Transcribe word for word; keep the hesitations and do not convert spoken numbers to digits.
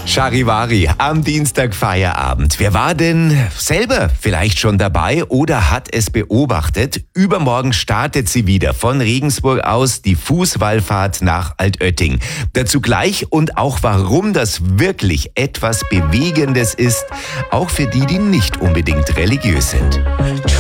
Charivari, am Dienstag Feierabend. Wer war denn selber vielleicht schon dabei oder hat es beobachtet? Übermorgen startet sie wieder von Regensburg aus, die Fußwallfahrt nach Altötting. Dazu gleich und auch warum das wirklich etwas Bewegendes ist, auch für die, die nicht unbedingt religiös sind.